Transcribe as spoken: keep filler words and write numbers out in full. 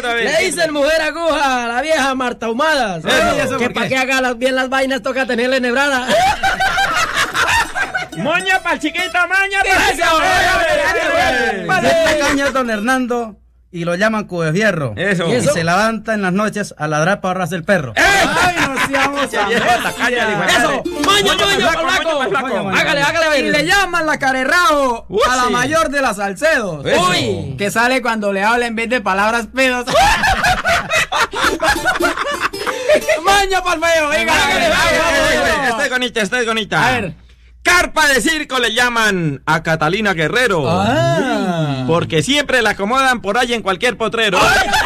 a ver. Le dicen mujer aguja a la vieja Marta Humadas. Eso, que para que haga las, bien las vainas toca tenerla enhebrada. Moña pa'l chiquita, maña pa'l chiquita. Esta caña es don Hernando y lo llaman Cubo Fierro. Eso. Y se levanta en las noches a ladrar para ahorrarse el perro. Ay, no seamos eso, moño, moño, pa'l flaco. Hágale, hágale a ver. Y le llaman la carerrao Uy, a la sí. mayor de las Salcedos. Eso. Uy. Que sale cuando le habla en vez de palabras pedos. Maña pa'l feo, venga, hágale, hágale. Estoy bonita, estoy bonita. A ver. Carpa de circo le llaman a Catalina Guerrero. Ah. Porque siempre la acomodan por ahí en cualquier potrero. Ay,